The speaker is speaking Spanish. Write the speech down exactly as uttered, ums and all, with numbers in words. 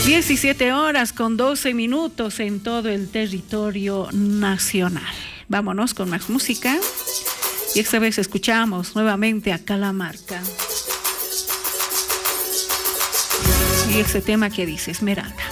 diecisiete horas con doce minutos en todo el territorio nacional. Vámonos con más música. Y esta vez escuchamos nuevamente a Calamarca. Y ese tema que dice Esmeralda.